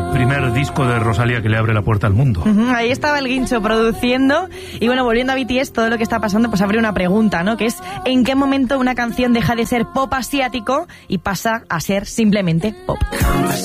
primer disco de Rosalía que le abre la puerta al mundo. Ahí estaba el Guincho produciendo. Y bueno, volviendo a BTS, todo lo que está pasando, pues abre una pregunta, ¿no? Que es, ¿en qué momento una canción deja de ser pop asiático y pasa a ser simplemente pop?